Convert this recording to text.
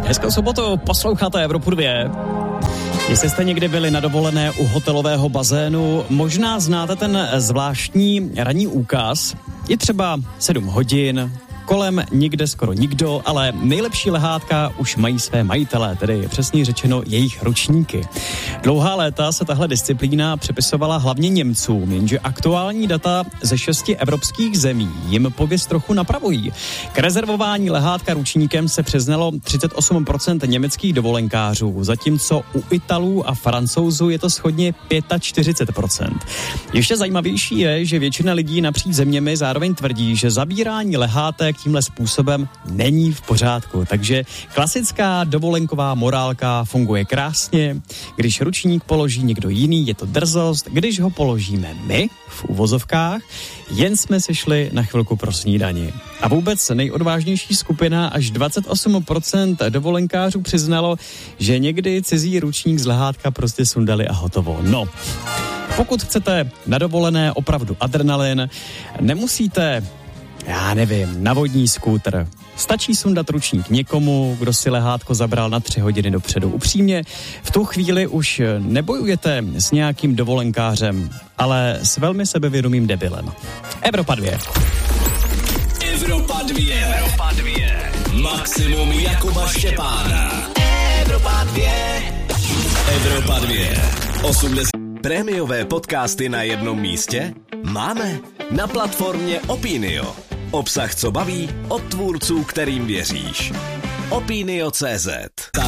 Hezkou sobotu, posloucháte Evropu 2. Jestli jste někdy byli na dovolené u hotelového bazénu, možná znáte ten zvláštní ranní úkaz. Je třeba 7 hodin, kolem nikde skoro nikdo, ale nejlepší lehátka už mají své majitele, tedy přesně řečeno jejich ručníky. Dlouhá léta se tahle disciplína připisovala hlavně Němcům, jenže aktuální data ze 6 evropských zemí jim pověst trochu napravují. K rezervování lehátka ručníkem se přiznalo 38% německých dovolenkářů, zatímco u Italů a Francouzů je to shodně 45%. Ještě zajímavější je, že většina lidí napříč zeměmi zároveň tvrdí, že zabírání lehátek tímhle způsobem není v pořádku. Takže klasická dovolenková morálka funguje krásně. Když ručník položí někdo jiný, je to drzost. Když ho položíme my, v uvozovkách, jen jsme si šli na chvilku pro snídani. A vůbec nejodvážnější skupina, až 28% dovolenkářů přiznalo, že někdy cizí ručník z lehátka prostě sundali a hotovo. No, pokud chcete na dovolené opravdu adrenalin, nemusíte na vodní skútr. Stačí sundat ručník někomu, kdo si lehátko zabral na 3 hodiny dopředu. Upřímně, v tu chvíli už nebojujete s nějakým dovolenkářem, ale s velmi sebevědomým debilem. Evropa 2. Evropa 2. Evropa 2. Maximum Jakuba Štěpána. Evropa 2. Evropa 2. 80. Prémiové podcasty na jednom místě? Máme. Na platformě Opinio. Obsah, co baví, od tvůrců, kterým věříš. Opinio.cz.